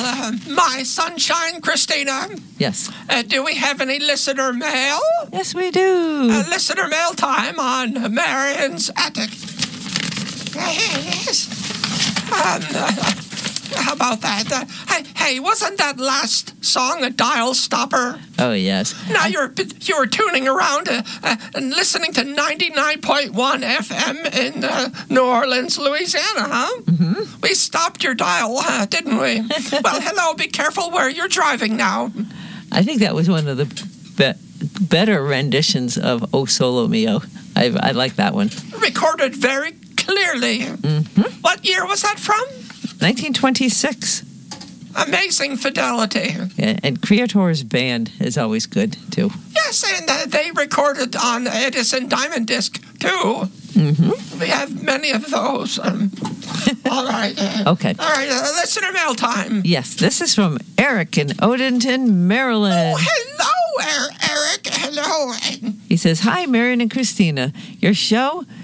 my sunshine, Christina. Yes. Do we have any listener mail? Yes, we do. Listener mail time on Marion's Attic. Yes. How about that? Hey, wasn't that last song a dial stopper? Oh, yes. Now you were tuning around and listening to 99.1 FM in New Orleans, Louisiana, huh? Mm-hmm. We stopped your dial, didn't we? Well, hello, be careful where you're driving now. I think that was one of the better renditions of O Solo Mio. I like that one. Recorded very clearly. Mm-hmm. What year was that from? 1926. Amazing fidelity. Yeah, and Creator's band is always good, too. Yes, and they recorded on Edison Diamond Disc, too. Mm-hmm. We have many of those. All right. Okay. All right, listener mail time. Yes, this is from Eric in Odenton, Maryland. Oh, hello, Eric. Hello. He says, "Hi, Marion and Christina. Your show